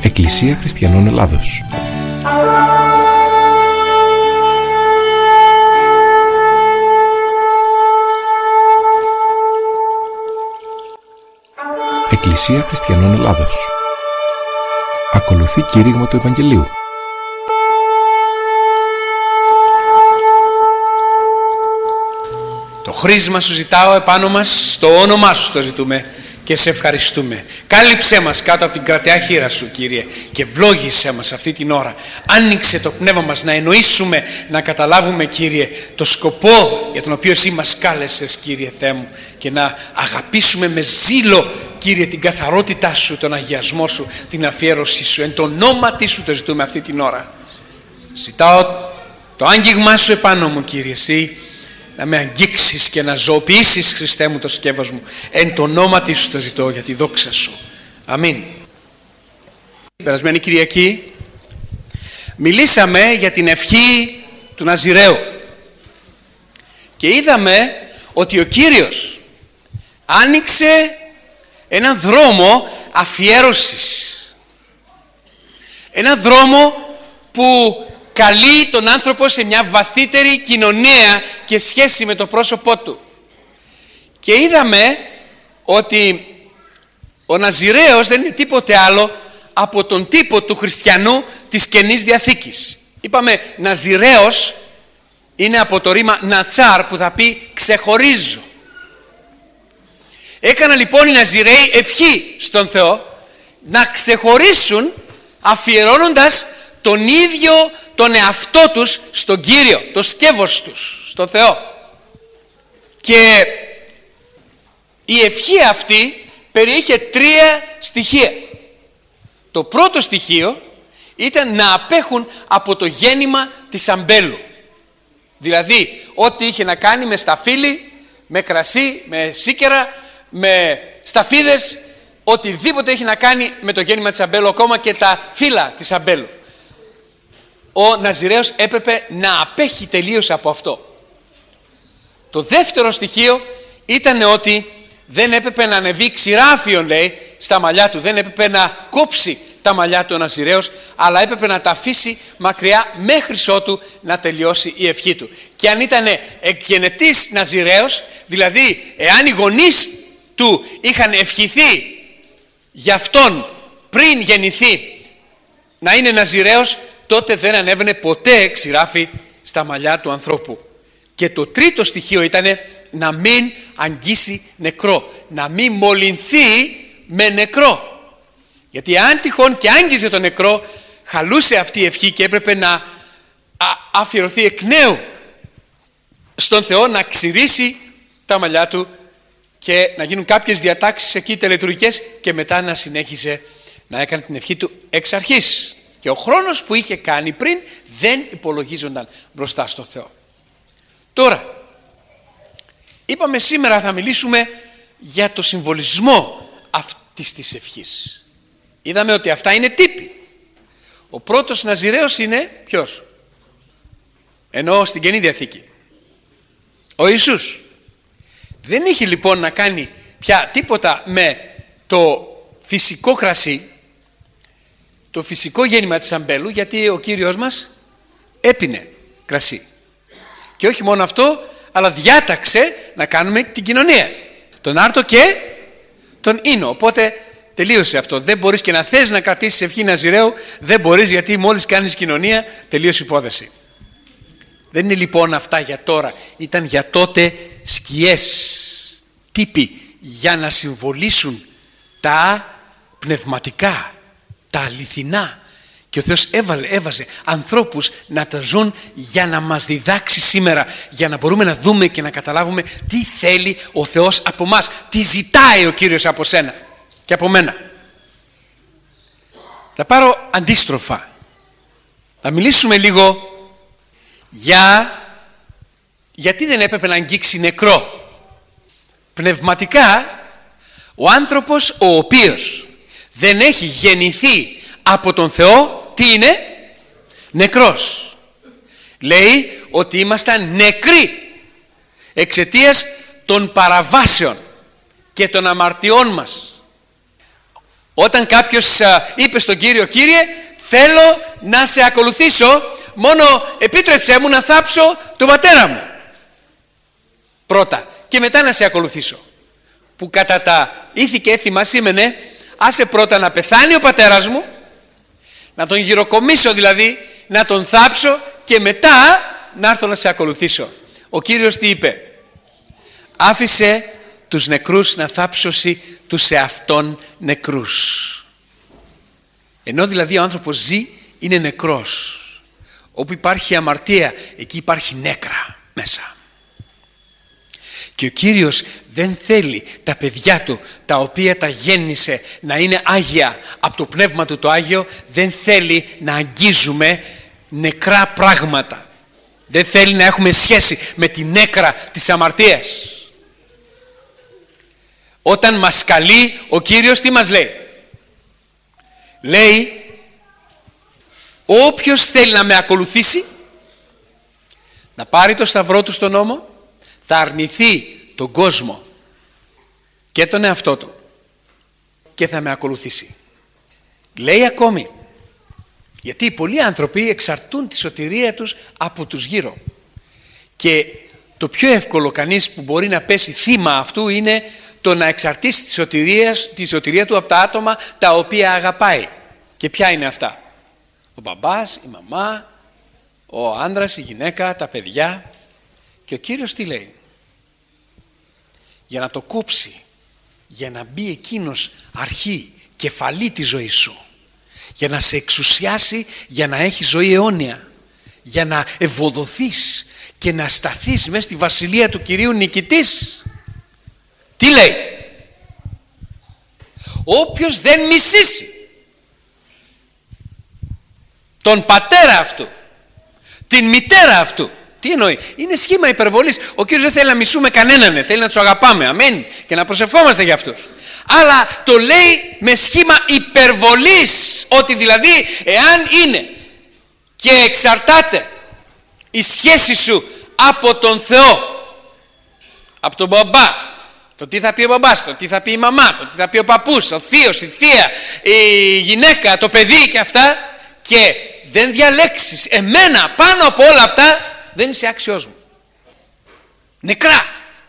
Εκκλησία Χριστιανών Ελλάδος. Εκκλησία Χριστιανών Ελλάδος. Ακολουθεί κήρυγμα του Ευαγγελίου. Το χρήσμα σου ζητάω επάνω μας, στο όνομά σου το ζητούμε και σε ευχαριστούμε. Κάλυψέ μας κάτω από την κρατεά χείρα σου, Κύριε, και ευλόγησέ μας αυτή την ώρα. Άνοιξε το πνεύμα μας να εννοήσουμε, να καταλάβουμε, Κύριε, το σκοπό για τον οποίο εσύ μας κάλεσες, Κύριε Θεέ μου, και να αγαπήσουμε με ζήλο, Κύριε, την καθαρότητά σου, τον αγιασμό σου, την αφιέρωσή σου. Εν το ονόματι σου το ζητούμε αυτή την ώρα. Ζητάω το άγγιγμά σου επάνω μου, Κύριε, εσύ να με αγγίξεις και να ζωοποιήσεις, Χριστέ μου, το σκεύος μου. Εν το ονόματι σου το ζητώ για τη δόξα σου. Αμήν. Περασμένη Κυριακή μιλήσαμε για την ευχή του Ναζιραίου και είδαμε ότι ο Κύριος άνοιξε έναν δρόμο αφιέρωσης. Έναν δρόμο που καλεί τον άνθρωπο σε μια βαθύτερη κοινωνία και σχέση με το πρόσωπό του. Και είδαμε ότι ο Ναζιραίος δεν είναι τίποτε άλλο από τον τύπο του χριστιανού της Καινής Διαθήκης. Είπαμε Ναζιραίος είναι από το ρήμα νατσάρ που θα πει ξεχωρίζω. Έκανα λοιπόν οι Ναζιραίοι ευχή στον Θεό να ξεχωρίσουν αφιερώνοντας τον ίδιο τον εαυτό τους στον Κύριο, το σκεύος τους, στο Θεό. Και η ευχή αυτή περιείχε τρία στοιχεία. Το πρώτο στοιχείο ήταν να απέχουν από το γέννημα της αμπέλου. Δηλαδή, ό,τι είχε να κάνει με σταφύλι, με κρασί, με σίκερα, με σταφίδες, οτιδήποτε έχει να κάνει με το γέννημα της αμπέλου, ακόμα και τα φύλλα της αμπέλου. Ο Ναζιραίος έπρεπε να απέχει τελείως από αυτό. Το δεύτερο στοιχείο ήταν ότι δεν έπρεπε να ανεβεί ξηράφιον, λέει, στα μαλλιά του. Δεν έπρεπε να κόψει τα μαλλιά του ο Ναζιραίος, αλλά έπρεπε να τα αφήσει μακριά μέχρι ότου να τελειώσει η ευχή του. Και αν ήταν εκγενετής Ναζιραίος, δηλαδή εάν οι γονείς του είχαν ευχηθεί για αυτόν πριν γεννηθεί να είναι Ναζιραίος, τότε δεν ανέβαινε ποτέ ξηράφι στα μαλλιά του ανθρώπου. Και το τρίτο στοιχείο ήταν να μην αγγίσει νεκρό, να μην μολυνθεί με νεκρό. Γιατί αν τυχόν και άγγιζε το νεκρό, χαλούσε αυτή η ευχή και έπρεπε να αφιερωθεί εκ νέου στον Θεό, να ξηρίσει τα μαλλιά του και να γίνουν κάποιες διατάξεις εκεί τελετουργικές και μετά να συνέχιζε να έκανε την ευχή του εξ αρχής. Και ο χρόνος που είχε κάνει πριν δεν υπολογίζονταν μπροστά στο Θεό. Τώρα, είπαμε σήμερα θα μιλήσουμε για το συμβολισμό αυτής της ευχής. Είδαμε ότι αυτά είναι τύποι. Ο πρώτος Ναζιραίος είναι ποιος? Ενώ στην Καινή Διαθήκη. Ο Ιησούς. Δεν είχε λοιπόν να κάνει πια τίποτα με το φυσικό κρασί, το φυσικό γέννημα της αμπέλου, γιατί ο Κύριος μας έπινε κρασί. Και όχι μόνο αυτό, αλλά διάταξε να κάνουμε την κοινωνία. Τον άρτο και τον ίνο. Οπότε τελείωσε αυτό. Δεν μπορείς και να θες να κρατήσεις ευχή Ναζιραίου, δεν μπορείς, γιατί μόλις κάνεις κοινωνία τελείωσε η υπόθεση. Δεν είναι λοιπόν αυτά για τώρα. Ήταν για τότε σκιές, τύποι, για να συμβολήσουν τα πνευματικά, τα αληθινά. Και ο Θεός έβαζε ανθρώπους να τα ζουν για να μας διδάξει σήμερα, για να μπορούμε να δούμε και να καταλάβουμε τι θέλει ο Θεός από μας, τι ζητάει ο Κύριος από σένα και από μένα. Θα πάρω αντίστροφα. Θα μιλήσουμε λίγο γιατί δεν έπρεπε να αγγίξει νεκρό. Πνευματικά, ο άνθρωπος ο οποίος δεν έχει γεννηθεί από τον Θεό, τι είναι? Νεκρός. Λέει ότι ήμασταν νεκροί εξαιτίας των παραβάσεων και των αμαρτιών μας. Όταν κάποιος είπε στον Κύριο, Κύριε, θέλω να σε ακολουθήσω, μόνο επίτρεψέ μου να θάψω τον πατέρα μου πρώτα και μετά να σε ακολουθήσω. Που κατά τα ήθη και έθιμα σήμαινε, άσε πρώτα να πεθάνει ο πατέρας μου, να τον γυροκομίσω δηλαδή, να τον θάψω και μετά να έρθω να σε ακολουθήσω. Ο Κύριος τι είπε? Άφησε τους νεκρούς να θάψωση τους εαυτόν νεκρούς. Ενώ δηλαδή ο άνθρωπος ζει, είναι νεκρός. Όπου υπάρχει αμαρτία, εκεί υπάρχει νέκρα μέσα. Και ο Κύριος δεν θέλει τα παιδιά του, τα οποία τα γέννησε, να είναι άγια από το πνεύμα του το Άγιο. Δεν θέλει να αγγίζουμε νεκρά πράγματα. Δεν θέλει να έχουμε σχέση με τη νέκρα της αμαρτίας. Όταν μας καλεί ο Κύριος, τι μας λέει? Λέει, όποιος θέλει να με ακολουθήσει, να πάρει το σταυρό του στον νόμο, θα αρνηθεί τον κόσμο και τον εαυτό του και θα με ακολουθήσει. Λέει ακόμη, γιατί πολλοί άνθρωποι εξαρτούν τη σωτηρία τους από τους γύρω, και το πιο εύκολο κανείς που μπορεί να πέσει θύμα αυτού είναι το να εξαρτήσει τη σωτηρία του από τα άτομα τα οποία αγαπάει. Και ποια είναι αυτά? Ο μπαμπάς, η μαμά, ο άντρας, η γυναίκα, τα παιδιά. Και ο Κύριος τι λέει? Για να το κόψει, για να μπει εκείνος αρχή, κεφαλή της ζωής σου, για να σε εξουσιάσει, για να έχει ζωή αιώνια, για να ευωδοθείς και να σταθείς μέσα στη βασιλεία του Κυρίου νικητής. Τι λέει? Όποιος δεν μισήσει τον πατέρα αυτού, την μητέρα αυτού. Τι εννοεί? Είναι σχήμα υπερβολής. Ο Κύριος δεν θέλει να μισούμε κανέναν, θέλει να τους αγαπάμε, αμήν, και να προσευχόμαστε για αυτούς. Αλλά το λέει με σχήμα υπερβολής, ότι δηλαδή εάν είναι και εξαρτάται η σχέση σου από τον Θεό, από τον μπαμπά, το τι θα πει ο μπαμπάς, το τι θα πει η μαμά, το τι θα πει ο παππούς, ο θείος, η θεία, η γυναίκα, το παιδί και αυτά, και δεν διαλέξεις εμένα πάνω από όλα αυτά, δεν είσαι άξιος μου. Νεκρά.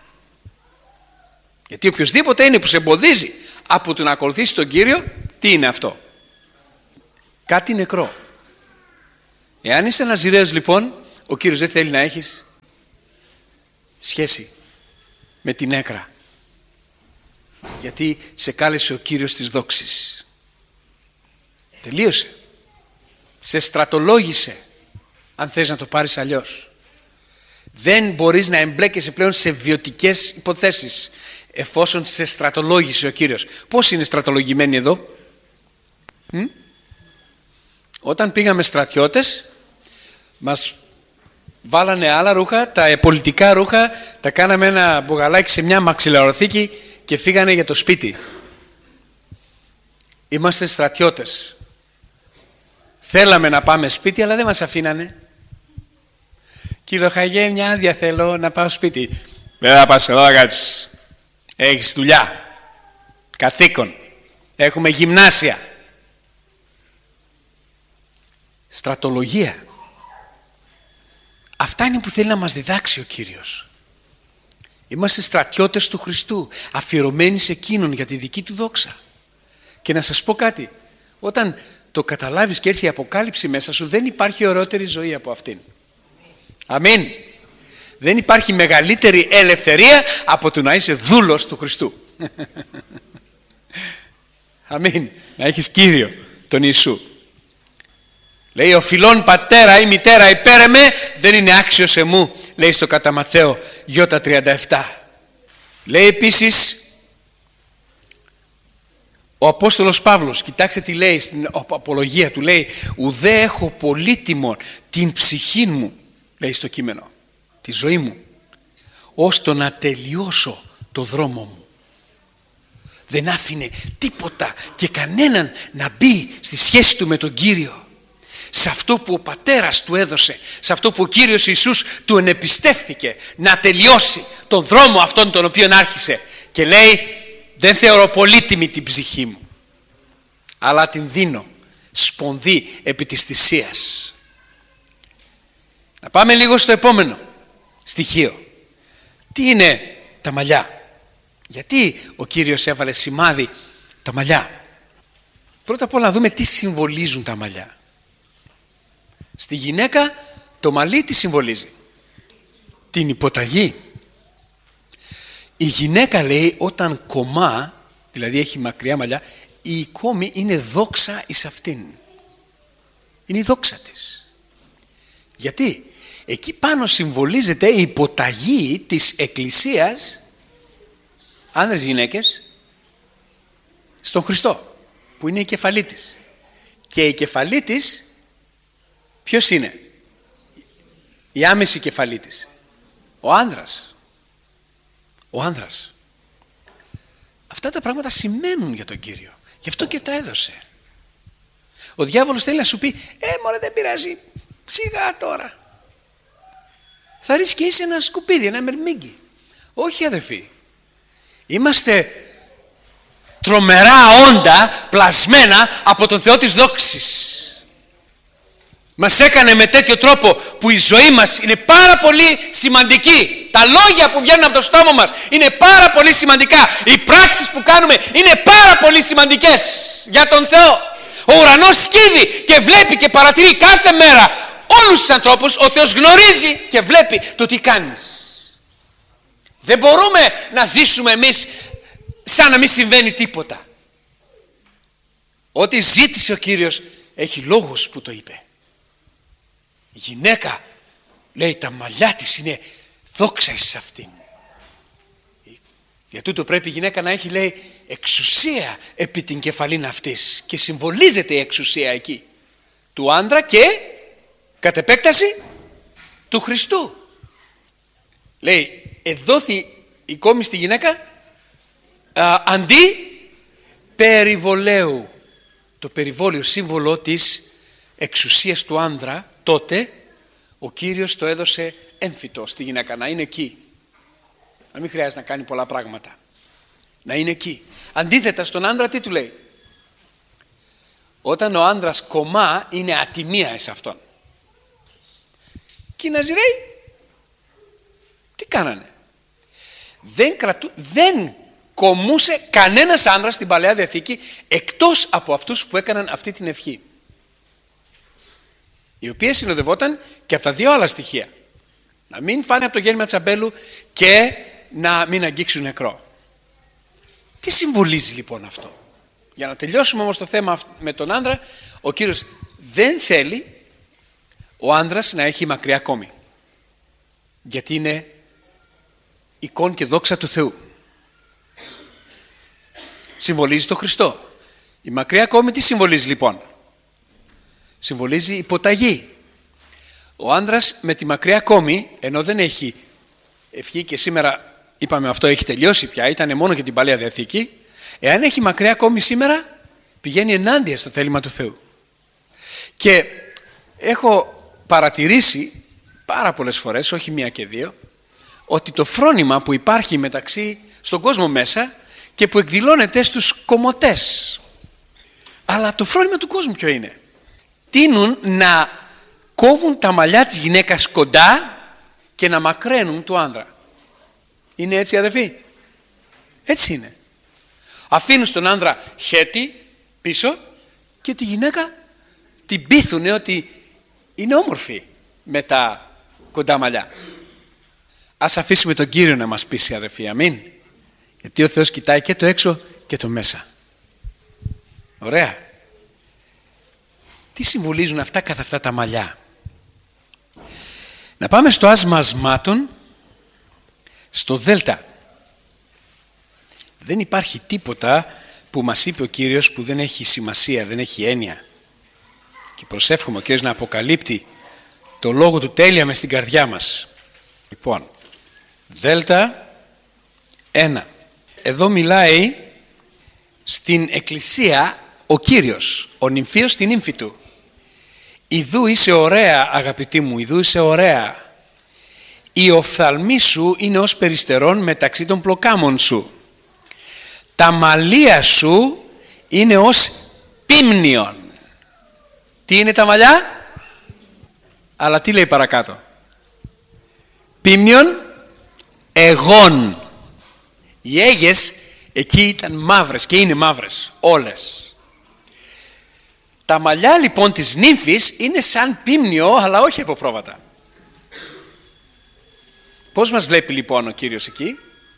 Γιατί οποιοσδήποτε είναι που σε εμποδίζει από το να ακολουθήσει τον Κύριο, τι είναι αυτό? Κάτι νεκρό. Εάν είσαι ναζιραίος λοιπόν, ο Κύριος δεν θέλει να έχεις σχέση με την νέκρα. Γιατί σε κάλεσε ο Κύριος της δόξης. Τελείωσε. Σε στρατολόγησε, αν θες να το πάρεις αλλιώς. Δεν μπορείς να εμπλέκεσαι πλέον σε βιωτικές υποθέσεις, εφόσον σε στρατολόγησε ο Κύριος. Πώς είναι στρατολογημένοι εδώ? Όταν πήγαμε στρατιώτες, μας βάλανε άλλα ρούχα, τα πολιτικά ρούχα, τα κάναμε ένα μπουγαλάκι σε μια μαξιλαροθήκη και φύγανε για το σπίτι. Είμαστε στρατιώτες. Θέλαμε να πάμε σπίτι, αλλά δεν μας αφήνανε. Κύριο Χαγέ, μια άδεια θέλω να πάω σπίτι. Δεν θα πας εδώ, κάτσεις. Έχεις δουλειά, καθήκον, έχουμε γυμνάσια. Στρατολογία. Αυτά είναι που θέλει να μας διδάξει ο Κύριος. Είμαστε στρατιώτες του Χριστού, αφιερωμένοι σε εκείνον για τη δική του δόξα. Και να σας πω κάτι, όταν το καταλάβεις και έρθει η αποκάλυψη μέσα σου, δεν υπάρχει ωραιότερη ζωή από αυτήν. Αμήν. Δεν υπάρχει μεγαλύτερη ελευθερία από το να είσαι δούλος του Χριστού. Αμήν. Να έχεις Κύριο τον Ιησού. Λέει, ο φιλών πατέρα ή μητέρα υπέρ εμέ δεν είναι άξιος εμού, λέει στο κατά Ματθαίο Ι37. Λέει επίσης ο Απόστολος Παύλος, κοιτάξτε τι λέει στην απολογία του, λέει, ουδέ έχω πολύτιμο την ψυχή μου, λέει στο κείμενο, τη ζωή μου, ώστε να τελειώσω το δρόμο μου. Δεν άφηνε τίποτα και κανέναν να μπει στη σχέση του με τον Κύριο. Σε αυτό που ο πατέρας του έδωσε, σε αυτό που ο Κύριος Ιησούς του ενεπιστεύθηκε, να τελειώσει τον δρόμο αυτόν τον οποίο άρχισε. Και λέει, δεν θεωρώ πολύτιμη την ψυχή μου. αλλά την δίνω σπονδί επί της θυσίας. Να πάμε λίγο στο επόμενο στοιχείο. Τι είναι τα μαλλιά? Γιατί ο Κύριος έβαλε σημάδι τα μαλλιά? Πρώτα απ' όλα να δούμε τι συμβολίζουν τα μαλλιά. Στη γυναίκα το μαλλί τι συμβολίζει? Την υποταγή. Η γυναίκα, λέει, όταν κομμά, δηλαδή έχει μακριά μαλλιά, η κόμη είναι δόξα εις αυτήν. Είναι η δόξα της. Γιατί? Εκεί πάνω συμβολίζεται η υποταγή της Εκκλησίας, άνδρες γυναίκες, στον Χριστό, που είναι η κεφαλή της. Και η κεφαλή της ποιος είναι? Η άμεση κεφαλή της. Ο άνδρας. Ο άνδρας. Αυτά τα πράγματα σημαίνουν για τον Κύριο. Γι' αυτό και τα έδωσε. Ο διάβολος θέλει να σου πει, μωρέ, δεν πειράζει, σιγά τώρα. Θα ρίξει και είσαι ένα σκουπίδι, ένα μερμήγκι. Όχι, αδερφοί. Είμαστε τρομερά όντα πλασμένα από τον Θεό της δόξης. Μας έκανε με τέτοιο τρόπο που η ζωή μας είναι πάρα πολύ σημαντική. Τα λόγια που βγαίνουν από το στόμα μας είναι πάρα πολύ σημαντικά. Οι πράξεις που κάνουμε είναι πάρα πολύ σημαντικές για τον Θεό. Ο ουρανός σκύβει και βλέπει και παρατηρεί κάθε μέρα όλους τους ανθρώπους. Ο Θεός γνωρίζει και βλέπει το τι κάνεις. Δεν μπορούμε να ζήσουμε εμείς σαν να μην συμβαίνει τίποτα. Ό,τι ζήτησε ο Κύριος έχει λόγους που το είπε. Η γυναίκα, λέει, τα μαλλιά της είναι δόξα εις αυτήν. Για τούτο πρέπει η γυναίκα να έχει, λέει, εξουσία επί την κεφαλήν αυτής. Και συμβολίζεται η εξουσία εκεί του άντρα και κατ' επέκταση του Χριστού. Λέει, εδόθη η κόμη στη γυναίκα αντί περιβολέου. Το περιβόλιο, σύμβολο της εξουσίας του άνδρα, τότε ο Κύριος το έδωσε έμφυτο στη γυναίκα, να είναι εκεί. Να μην χρειάζεται να κάνει πολλά πράγματα. Να είναι εκεί. Αντίθετα στον άνδρα τι του λέει? Όταν ο άνδρας κομμά είναι ατιμία εις αυτόν. Και οι Ναζιραίοι τι κάνανε? Δεν κομμούσε κανένας άνδρας στην Παλαιά Διαθήκη εκτός από αυτούς που έκαναν αυτή την ευχή, η οποία συνοδευόταν και από τα δύο άλλα στοιχεία. Να μην φάνε από το γέννημα της αμπέλου και να μην αγγίξουν νεκρό. Τι συμβολίζει λοιπόν αυτό? Για να τελειώσουμε όμως το θέμα με τον άνδρα, ο Κύριος δεν θέλει ο άνδρας να έχει μακριά κόμη. Γιατί είναι εικόν και δόξα του Θεού. Συμβολίζει το Χριστό. Η μακριά κόμη τι συμβολίζει λοιπόν? Συμβολίζει υποταγή. Ο άνδρας με τη μακριά κόμη, ενώ δεν έχει ευχή και σήμερα είπαμε αυτό έχει τελειώσει πια, ήταν μόνο για την Παλαιά Διαθήκη, εάν έχει μακριά κόμη σήμερα πηγαίνει ενάντια στο θέλημα του Θεού. Και έχω παρατηρήσει πάρα πολλές φορές, όχι μία και δύο, ότι το φρόνημα που υπάρχει μεταξύ στον κόσμο μέσα και που εκδηλώνεται στους κομμωτές. Αλλά το φρόνημα του κόσμου ποιο είναι? Τείνουν να κόβουν τα μαλλιά της γυναίκας κοντά και να μακραίνουν του άνδρα. Είναι έτσι, αδερφοί? Έτσι είναι. Αφήνουν στον άνδρα χέτη πίσω και τη γυναίκα την πείθουν ότι είναι όμορφη με τα κοντά μαλλιά. Ας αφήσουμε τον Κύριο να μας πείσει, αδερφοί, αμήν. Γιατί ο Θεός κοιτάει και το έξω και το μέσα. Ωραία. Τι συμβολίζουν αυτά καθ' αυτά τα μαλλιά? Να πάμε στο άσμα ασμάτων, στο Δέλτα. Δεν υπάρχει τίποτα που μας είπε ο Κύριος που δεν έχει σημασία, δεν έχει έννοια. Και προσεύχομαι ο Κύριος να αποκαλύπτει το λόγο του τέλεια μες στην καρδιά μας. Λοιπόν, Δέλτα 1. Εδώ μιλάει στην Εκκλησία ο Κύριος, ο νυμφίος στην ύμφη του. Ιδού είσαι ωραία, αγαπητή μου, ιδού είσαι ωραία. Η οφθαλμή σου είναι ως περιστερών μεταξύ των πλοκάμων σου. Τα μαλλία σου είναι ως πίμνιον. Τι είναι τα μαλλιά? Αλλά τι λέει παρακάτω? Πίμνιον εγών. Οι αίγες εκεί ήταν μαύρες και είναι μαύρες όλες. Τα μαλλιά λοιπόν της νύμφης είναι σαν πίμνιο, αλλά όχι από πρόβατα. Πώς μας βλέπει λοιπόν ο Κύριος εκεί?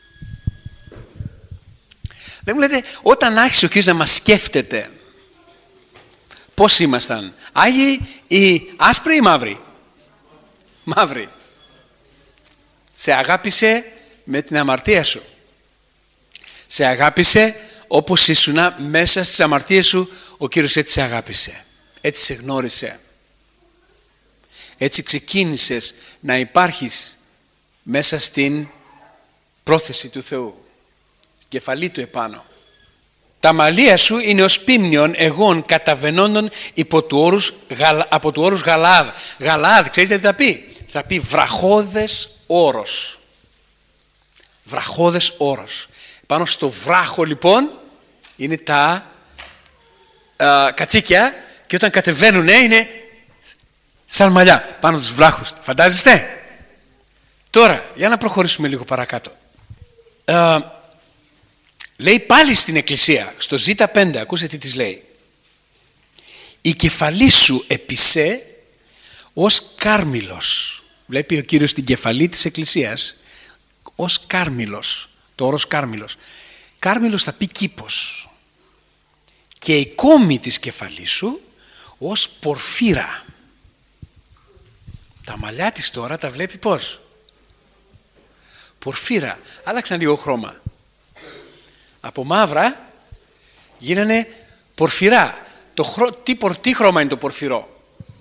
Δεν μου λέτε, όταν άρχισε ο Κύριος να μας σκέφτεται, πώς ήμασταν? Άγιοι ή άσπροι ή μαύροι? Μαύροι. Σε αγάπησε με την αμαρτία σου. Σε αγάπησε όπως ήσουνα μέσα στις αμαρτίες σου. Ο Κύριος έτσι σε αγάπησε, έτσι σε γνώρισε, έτσι ξεκίνησες να υπάρχεις μέσα στην πρόθεση του Θεού, κεφαλή του επάνω. Τα μαλλία σου είναι ως πίμνιον εγών καταβαινόντων από του όρους Γαλαάδ. Γαλαάδ, ξέρετε τι θα πει? Θα πει βραχώδες όρος. Βραχώδες όρος. Πάνω στο βράχο λοιπόν είναι τα κατσίκια και όταν κατεβαίνουν είναι σαν μαλλιά πάνω τους βράχους. Φαντάζεστε? Τώρα για να προχωρήσουμε λίγο παρακάτω. Λέει πάλι στην Εκκλησία στο Z5, ακούσετε τι της λέει. Η κεφαλή σου επισέ ως κάρμιλος. Βλέπει ο Κύριος την κεφαλή της Εκκλησίας ως κάρμιλος. Το όρος κάρμιλος. Κάρμιλος θα πει κήπος. Και η κόμη της κεφαλής σου ως πορφύρα. Τα μαλλιά της τώρα τα βλέπει πώς? Πορφύρα. Άλλαξαν λίγο χρώμα. Από μαύρα γίνανε πορφυρά. Τι χρώμα είναι το πορφυρό?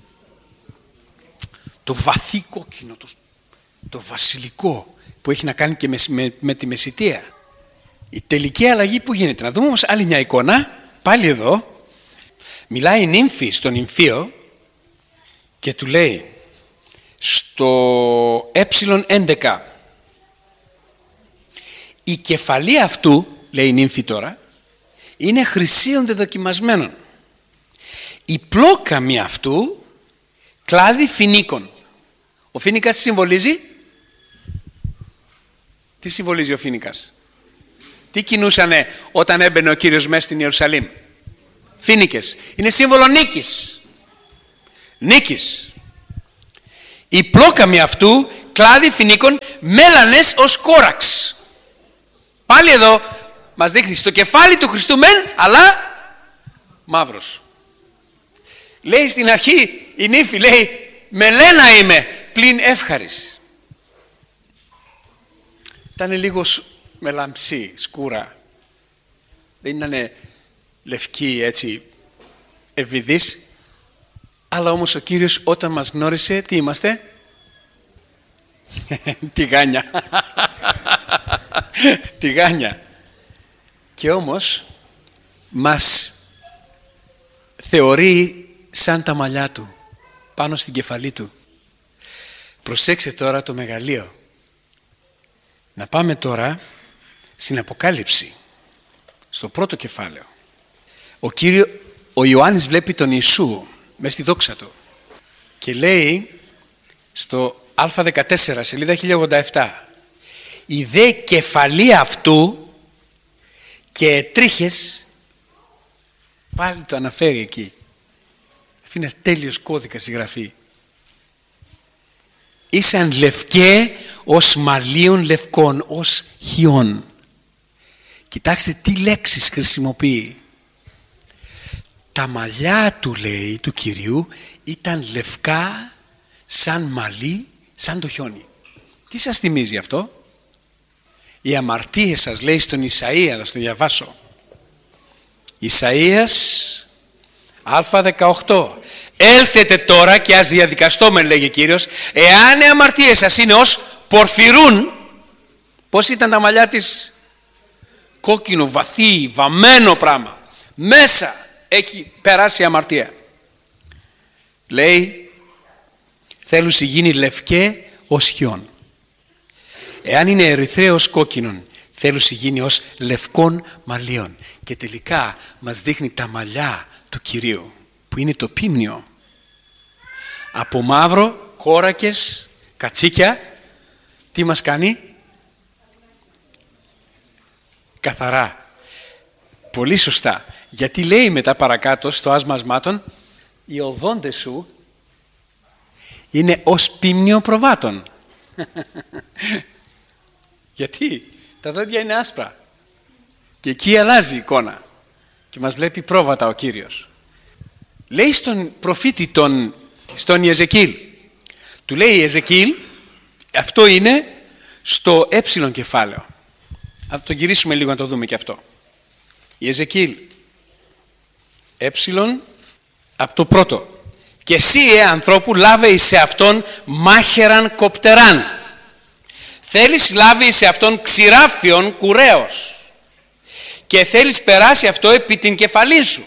Το βαθύ κόκκινο, το βασιλικό που έχει να κάνει και με τη μεσιτεία. Η τελική αλλαγή που γίνεται. Να δούμε όμως άλλη μια εικόνα. Πάλι εδώ μιλάει η νύμφη στον νυμφίο και του λέει στο ε11 η κεφαλή αυτού, λέει η νύμφη τώρα, είναι χρυσίων δεδοκιμασμένων. Η πλόκαμη αυτού κλάδι φοινίκων. Ο φοίνικας τι συμβολίζει? Τι συμβολίζει ο φοίνικας? Τι κινούσανε όταν έμπαινε ο Κύριος μέσα στην Ιερουσαλήμ? Φοίνικες. Είναι σύμβολο νίκης. Νίκης. Η πλόκαμη αυτού κλάδι φοινίκων μέλανες ως κόραξ. Πάλι εδώ μας δείχνει στο κεφάλι του Χριστού μεν, αλλά μαύρος. Λέει στην αρχή η νύφη, λέει μελένα είμαι πλην εύχαρης. Ήταν λίγο μελαμψή, σκούρα. Δεν ήταν λευκή έτσι ευηδής. Αλλά όμως ο Κύριος όταν μας γνώρισε, τι είμαστε? Τηγάνια. Τηγάνια. Και όμως μας θεωρεί σαν τα μαλλιά του πάνω στην κεφαλή του. Προσέξτε τώρα το μεγαλείο. Να πάμε τώρα στην Αποκάλυψη, στο πρώτο κεφάλαιο. Ο Ιωάννης βλέπει τον Ιησού μες στη δόξα του και λέει στο Α14 σελίδα 1087 η δε κεφαλή αυτού και τρίχες, πάλι το αναφέρει εκεί. Αυτή είναι τέλειος κώδικας η γραφή. Ήσαν λευκέ ως μαλλίων λευκών, ως χιών. Κοιτάξτε τι λέξεις χρησιμοποιεί. Τα μαλλιά του, λέει, του Κυρίου ήταν λευκά σαν μαλλί, σαν το χιόνι. Τι σας θυμίζει αυτό? Οι αμαρτίες σας, λέει στον Ισαΐα, να στο διαβάσω. Ισαΐας Α18. Έλθετε τώρα και ας διαδικαστόμεν, λέγει ο Κύριος, εάν οι αμαρτίες σας είναι ως πορφυρούν. Πώς ήταν τα μαλλιά της? Κόκκινο, βαθύ, βαμμένο πράγμα. Μέσα έχει περάσει η αμαρτία. Λέει, θέλουν γίνει λευκέ ως χιόν. Εάν είναι ερυθρέως κόκκινον, θέλουν γίνει ως λευκών μαλλίων. Και τελικά μας δείχνει τα μαλλιά του Κυρίου, που είναι το πίμνιο. Από μαύρο, κόρακες, κατσίκια, τι μας κάνει? Καθαρά. Πολύ σωστά. Γιατί λέει μετά παρακάτω στο άσμα ασμάτων, οι οδόντες σου είναι ως πίμνιο προβάτων. Γιατί τα δόντια είναι άσπρα και εκεί αλλάζει η εικόνα και μας βλέπει πρόβατα ο Κύριος. Λέει στον προφήτη στον Ιεζεκίλ, του λέει Ιεζεκίλ, αυτό είναι στο έψιλον κεφάλαιο. Θα το γυρίσουμε λίγο να το δούμε και αυτό. Ιεζεκίλ έψιλον από το πρώτο. Και εσύ ανθρώπου λάβε εις σε αυτόν μάχεραν κοπτεράν. Θέλεις λάβει εις σε αυτόν ξηράφιον κουρέως. Και θέλεις περάσει αυτό επί την κεφαλή σου.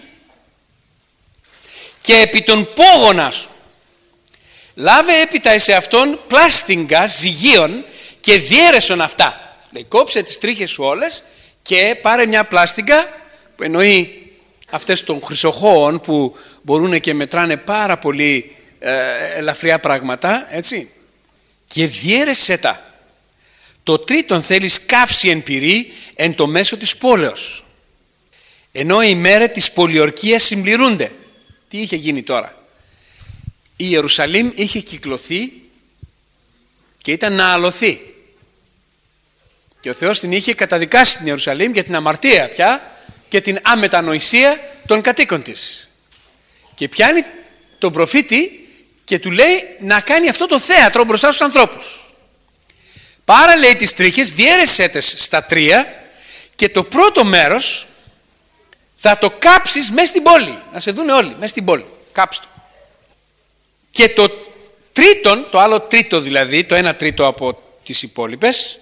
Και επί τον πόγονα σου. Λάβε έπειτα εις σε αυτόν πλάστιγκα ζυγίων και διέρεσον αυτά. Λέει, κόψε τις τρίχες σου όλες και πάρε μια πλάστιγκα, που εννοεί αυτές των χρυσοχώων που μπορούν και μετράνε πάρα πολύ ελαφριά πράγματα, έτσι, και διέρεσέ τα. Το τρίτον θέλεις καύση εν πυρή εν το μέσο της πόλεως. Ενώ οι μέρες της πολιορκίας συμπληρούνται. Τι είχε γίνει τώρα? Η Ιερουσαλήμ είχε κυκλωθεί και ήταν να αλωθεί. Και ο Θεός την είχε καταδικάσει την Ιερουσαλήμ για την αμαρτία πια και την αμετανοησία των κατοίκων της. Και πιάνει τον προφήτη και του λέει να κάνει αυτό το θέατρο μπροστά στους ανθρώπους. Πάρα, λέει, τις τρίχες, διέρεσέ τες στα τρία και το πρώτο μέρος θα το κάψεις μέσα στην πόλη. Να σε δούνε όλοι μέσα στην πόλη. Κάψ' το. Και το τρίτον, το άλλο τρίτο δηλαδή, το ένα τρίτο από τις υπόλοιπες,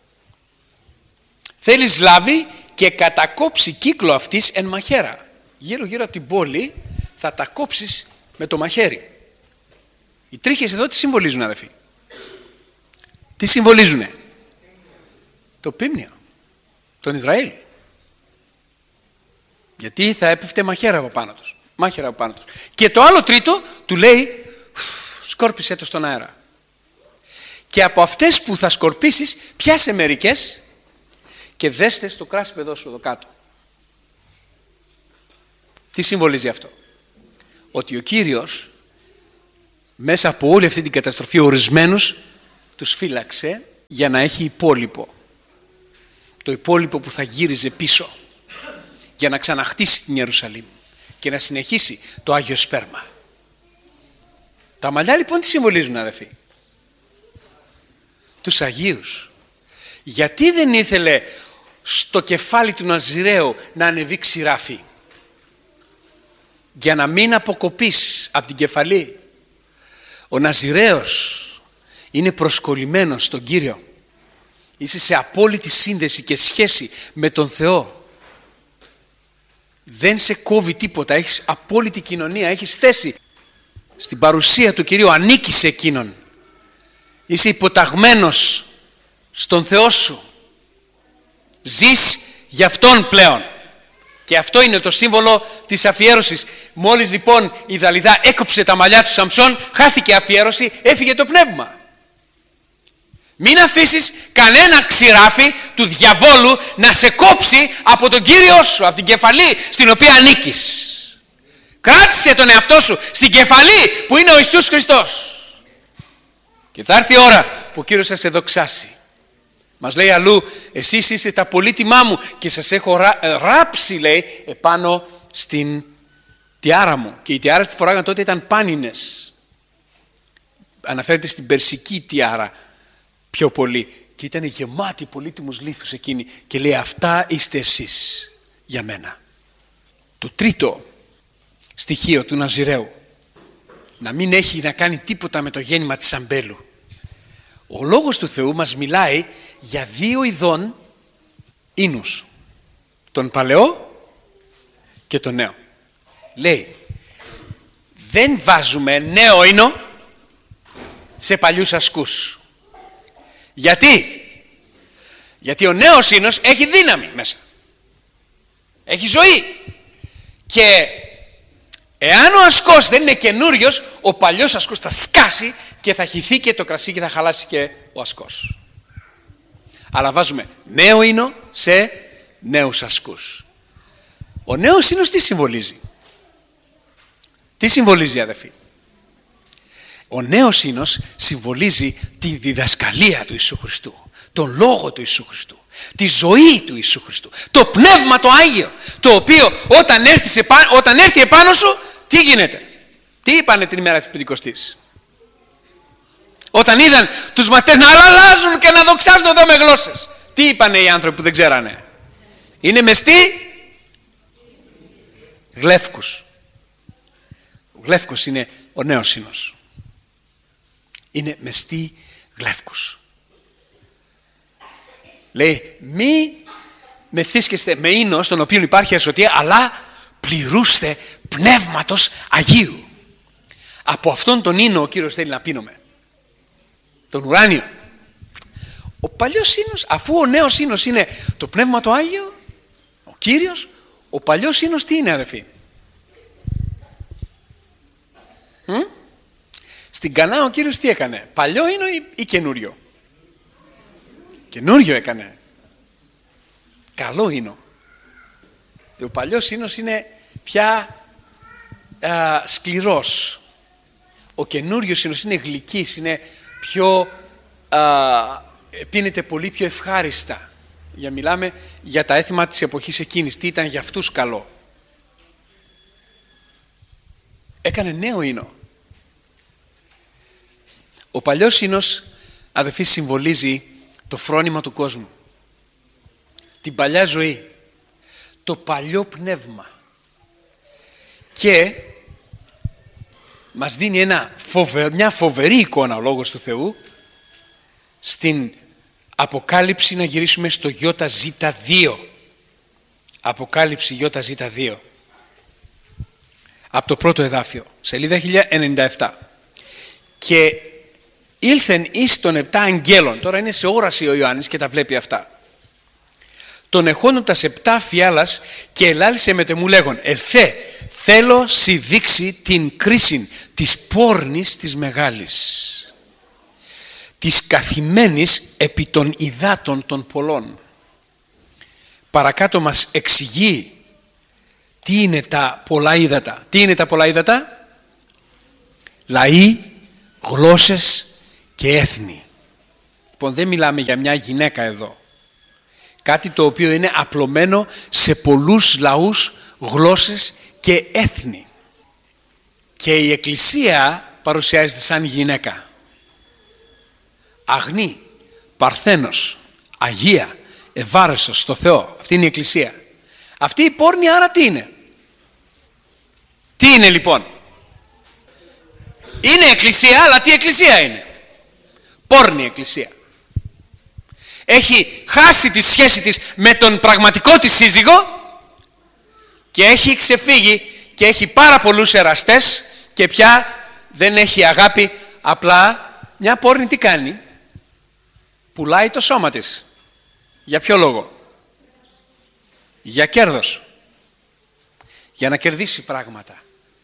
θέλεις λάβει και κατακόψει κύκλο αυτής εν μαχαίρα. Γύρω γύρω από την πόλη θα τα κόψεις με το μαχαίρι. Οι τρίχες εδώ τι συμβολίζουν, αδελφοί? Τι συμβολίζουνε? Το πίμνιο, τον Ισραήλ. Γιατί θα έπεφτε μαχαίρα από πάνω τους. Μάχαιρα από πάνω τους. Και το άλλο τρίτο του λέει σκόρπισε το στον αέρα. Και από αυτές που θα σκορπίσεις πιάσε μερικές και δέστε στο κράσιπεδό σου εδώ κάτω. Τι συμβολίζει αυτό? Ότι ο Κύριος μέσα από όλη αυτή την καταστροφή ορισμένους τους φύλαξε για να έχει υπόλοιπο. Το υπόλοιπο που θα γύριζε πίσω για να ξαναχτίσει την Ιερουσαλήμ και να συνεχίσει το Άγιο Σπέρμα. Τα μαλλιά λοιπόν τι συμβολίζουν, αδελφοί? Τους Αγίους. Γιατί δεν ήθελε στο κεφάλι του Ναζιραίου να ανεβεί ξηράφι? Για να μην αποκοπείς από την κεφαλή. Ο Ναζιραίος είναι προσκολλημένος στον Κύριο. Είσαι σε απόλυτη σύνδεση και σχέση με τον Θεό. Δεν σε κόβει τίποτα, έχεις απόλυτη κοινωνία, έχεις θέση στην παρουσία του Κυρίου, ανήκεις σε Εκείνον. Είσαι υποταγμένος στον Θεό σου. Ζεις για Αυτόν πλέον. Και αυτό είναι το σύμβολο της αφιέρωσης. Μόλις λοιπόν η Δαλιδά έκοψε τα μαλλιά του Σαμψόν, χάθηκε αφιέρωση, έφυγε το πνεύμα. Μην αφήσεις κανένα ξηράφι του διαβόλου να σε κόψει από τον Κύριό σου, από την κεφαλή στην οποία ανήκεις. Κράτησε τον εαυτό σου στην κεφαλή που είναι ο Ιησούς Χριστός. Και θα έρθει η ώρα που ο Κύριος θα σε δοξάσει. Μας λέει αλλού, εσείς είστε τα πολύτιμά μου και σας έχω ράψει, λέει, επάνω στην τιάρα μου. Και οι τιάρες που φοράγαν τότε ήταν πάνινες. Αναφέρεται στην περσική τιάρα πιο πολύ. Και ήταν γεμάτη πολύτιμους λίθους εκείνη. Και λέει, αυτά είστε εσείς για μένα. Το τρίτο στοιχείο του Ναζιραίου. Να μην έχει να κάνει τίποτα με το γέννημα της αμπέλου. Ο Λόγος του Θεού μας μιλάει για δύο ειδών ίνους. Τον παλαιό και τον νέο. Λέει, δεν βάζουμε νέο ίνο σε παλιούς ασκούς. Γιατί? Γιατί ο νέος ίνος έχει δύναμη μέσα. Έχει ζωή. Και Εάν ο ασκός δεν είναι καινούριος, ο παλιός ασκός θα σκάσει και θα χυθεί και το κρασί και θα χαλάσει και ο ασκός. Αλλά βάζουμε νέο ίνο σε νέους ασκούς. Ο νέος ίνος τι συμβολίζει? Τι συμβολίζει, αδελφοί? Ο νέος ίνος συμβολίζει τη διδασκαλία του Ιησού Χριστού, τον Λόγο του Ιησού Χριστού, τη ζωή του Ιησού Χριστού, το Πνεύμα το Άγιο, το οποίο όταν έρθει επάνω σου, τι γίνεται? Τι είπανε την ημέρα της Πεντηκοστής? Όταν είδαν τους μαθητές να αλλάζουν και να δοξάζουν εδώ με γλώσσες, τι είπανε οι άνθρωποι που δεν ξέρανε? Είναι μεστοί γλεύκους. Ο γλεύκος είναι ο νέος ίνος. Είναι μεστοί γλεύκους. Λέει, μη μεθύσκεστε με ίνο στον οποίο υπάρχει ασωτεία, αλλά πληρούστε Πνεύματος Αγίου. Από αυτόν τον ίνο ο Κύριος θέλει να πίνουμε, τον ουράνιο. Ο παλιός ίνος, αφού ο νέος ίνος είναι το Πνεύμα το Άγιο, ο Κύριος, ο παλιός ίνος τι είναι, αδελφοί? Στην Κανά ο Κύριος τι έκανε? Παλιό ίνο ή καινούριο? Καινούριο έκανε. Καλό ίνο. Ο παλιός ίνος είναι πια σκληρός. Ο καινούριος ίνος είναι γλυκής, είναι πιο πίνεται πολύ πιο ευχάριστα. Μιλάμε για τα έθιμα της εποχής εκείνης. Τι ήταν για αυτούς καλό? Έκανε νέο ίνο. Ο παλιός ίνος, αδελφοί, συμβολίζει το φρόνημα του κόσμου, την παλιά ζωή, το παλιό πνεύμα, και μας δίνει μια φοβερή εικόνα ο Λόγος του Θεού στην Αποκάλυψη. Να γυρίσουμε στο ΙΖ2, Αποκάλυψη ΙΖ2, από το πρώτο εδάφιο, σελίδα 1097. Και ήλθεν εις των 7 αγγέλων, τώρα είναι σε όραση ο Ιωάννης και τα βλέπει αυτά, τον εχόντων τας 7 φιάλας, και ελάλησε μετεμού λέγον, ελθέ, θέλω σοι δείξει την κρίση της πόρνης της μεγάλης, της καθημένης επί των υδάτων των πολλών. Παρακάτω μας εξηγεί τι είναι τα πολλά ύδατα. Τι είναι τα πολλά ύδατα? Λαοί, γλώσσες και έθνη. Λοιπόν, δεν μιλάμε για μια γυναίκα εδώ. Κάτι το οποίο είναι απλωμένο σε πολλούς λαούς, γλώσσες και έθνη. Και η Εκκλησία παρουσιάζεται σαν γυναίκα. Αγνή, παρθένος, αγία, ευάρεσος στο Θεό. Αυτή είναι η Εκκλησία. Αυτή η πόρνη άρα τι είναι? Τι είναι λοιπόν? Είναι Εκκλησία, αλλά τι Εκκλησία είναι? Πόρνη Εκκλησία. Έχει χάσει τη σχέση της με τον πραγματικό της σύζυγο και έχει ξεφύγει και έχει πάρα πολλούς εραστές και πια δεν έχει αγάπη. Απλά μια πόρνη τι κάνει? Πουλάει το σώμα της. Για ποιο λόγο? Για κέρδος. Για να κερδίσει πράγματα.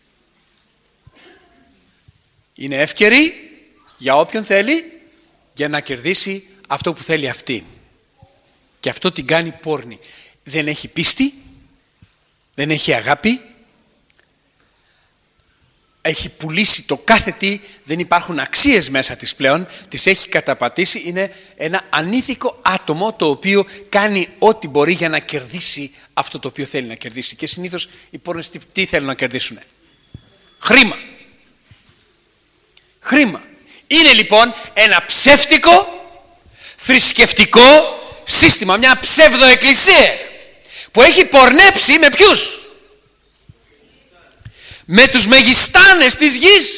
Είναι εύκαιρη για όποιον θέλει, για να κερδίσει αυτό που θέλει αυτή. Και αυτό την κάνει πόρνη. Δεν έχει πίστη, δεν έχει αγάπη, έχει πουλήσει το κάθε τι, δεν υπάρχουν αξίες μέσα της πλέον, της έχει καταπατήσει. Είναι ένα ανήθικο άτομο το οποίο κάνει ό,τι μπορεί για να κερδίσει αυτό το οποίο θέλει να κερδίσει. Και συνήθως οι πόρνες τι θέλουν να κερδίσουν? Χρήμα. Χρήμα. Είναι λοιπόν ένα ψεύτικο θρησκευτικό σύστημα, μια ψευδοεκκλησία που έχει πορνέψει με ποιους? Με τους μεγιστάνες της γης.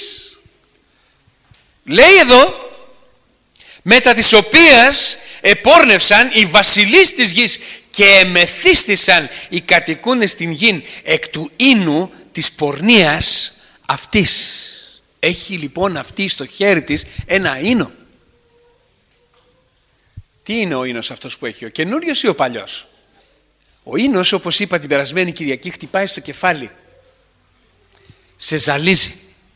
Λέει εδώ, μετά της οποίας επόρνευσαν οι βασιλείς της γης και εμεθύστησαν οι κατοικούντες στην γη εκ του ίνου της πορνείας αυτής. Έχει λοιπόν αυτή στο χέρι της ένα ίνο. Τι είναι ο ίνος αυτός που έχει? Ο καινούριος ή ο παλιός? Ο ίνος, όπως είπα την περασμένη Κυριακή, χτυπάει στο κεφάλι. σε ζαλίζει.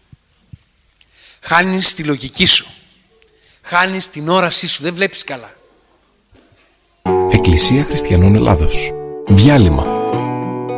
Χάνεις τη λογική σου. Χάνεις την όρασή σου. Δεν βλέπεις καλά. Εκκλησία Χριστιανών Ελλάδος. Διάλειμμα.